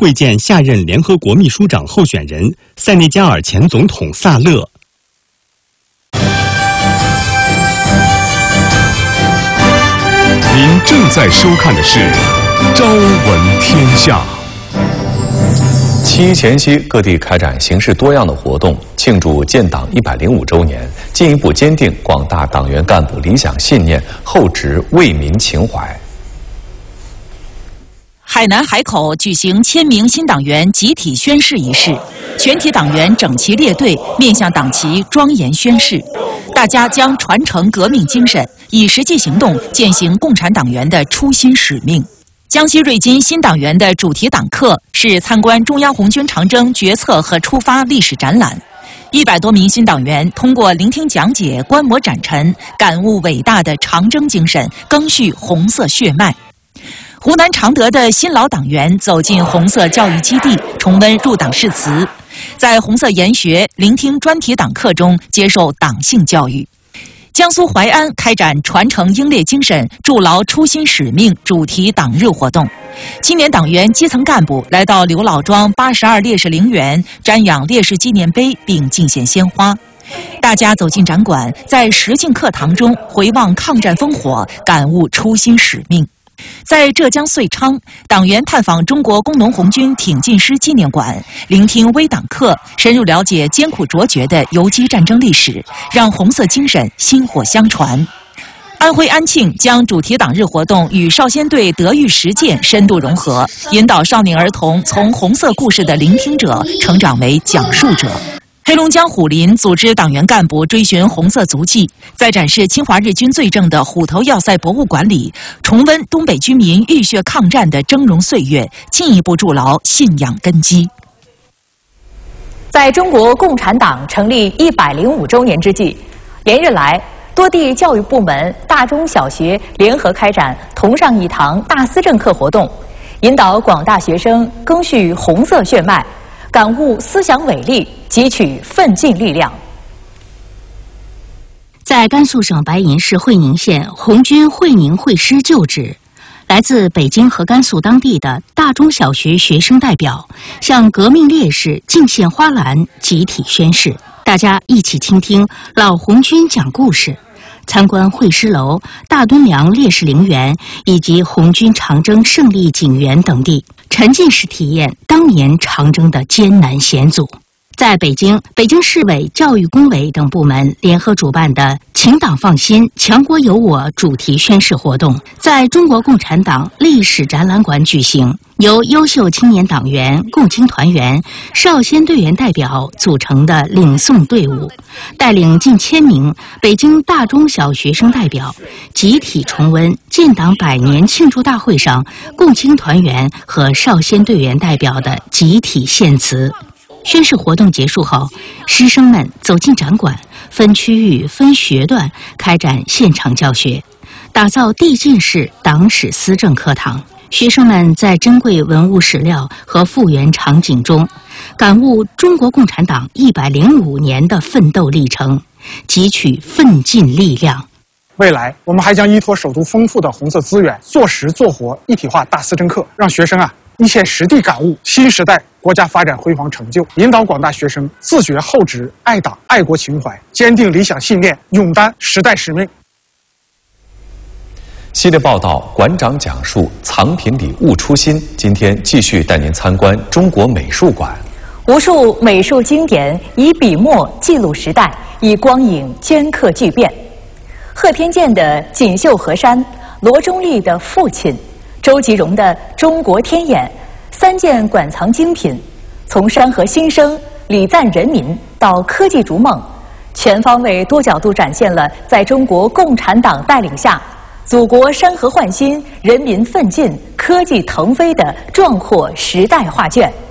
会见下任联合国秘书长候选人塞内加尔前总统萨勒。 您正在收看的是《朝闻天下》。 七一前夕，各地开展形式多样的活动，庆祝建党105周年，进一步坚定广大党员干部理想信念，厚植为民情怀。 海南海口举行1000名新党员集体宣誓仪式，全体党员整齐列队，面向党旗庄严宣誓。大家将传承革命精神，以实际行动践行共产党员的初心使命。江西瑞金新党员的主题党课是参观中央红军长征决策和出发历史展览。100多名新党员通过聆听讲解、观摩展陈，感悟伟大的长征精神，赓续红色血脉。湖南常德的新老党员走进红色教育基地，重温入党誓词，在红色研学、聆听专题党课中接受党性教育。江苏淮安开展传承英烈精神、筑牢初心使命主题党日活动，青年党员基层干部来到刘老庄82烈士陵园，瞻仰烈士纪念碑并敬献鲜花。大家走进展馆，在实境课堂中回望抗战烽火，感悟初心使命。在浙江遂昌，党员探访中国工农红军挺进师纪念馆，聆听微党课，深入了解艰苦卓绝的游击战争历史，让红色精神薪火相传。安徽安庆将主题党日活动与少先队德育实践深度融合，引导少年儿童从红色故事的聆听者成长为讲述者。黑龙江虎林组织党员干部追寻红色足迹，在展示侵华日军罪证的虎头要塞博物馆里，重温东北居民浴血抗战的峥嵘岁月，进一步筑牢信仰根基。 在中国共产党成立105周年之际，连日来，多地教育部门、大中小学联合开展“同上一堂”大思政课活动，引导广大学生赓续红色血脉，感悟思想伟力，汲取奋进力量。 在甘肃省白银市会宁县红军会宁会师旧址，来自北京和甘肃当地的大中小学学生代表向革命烈士敬献花篮，集体宣誓。大家一起倾听老红军讲故事，参观会师楼、大墩梁烈士陵园以及红军长征胜利景园等地，沉浸式体验当年长征的艰难险阻。在北京，北京市委、教育工委等部门联合主办的“请党放心，强国有我”主题宣誓活动，在中国共产党历史展览馆举行。由优秀青年党员、共青团员、少先队员代表组成的领诵队伍，带领近1000名北京大中小学生代表，集体重温建党100年庆祝大会上共青团员和少先队员代表的集体献词。宣誓活动结束后，师生们走进展馆，分区域、分学段开展现场教学，打造递进式党史思政课堂。学生们在珍贵文物史料和复原场景中，感悟中国共产党105年的奋斗历程，汲取奋进力量。 未来，我们还将依托首都丰富的红色资源，做实做活一体化大思政课，让学生一线实地感悟新时代国家发展辉煌成就，引导广大学生自觉厚植爱党爱国情怀，坚定理想信念，勇担时代使命。 系列报道馆长讲述藏品里悟初心，今天继续带您参观中国美术馆。 无数美术经典以笔墨记录时代，以光影镌刻巨变。贺天健的《锦绣河山》，罗中立的《父亲》，周吉荣的《中国天眼》，3件馆藏精品，从山河新生、礼赞人民到科技逐梦，全方位多角度展现了在中国共产党带领下，祖国山河焕新、人民奋进、科技腾飞的壮阔时代画卷。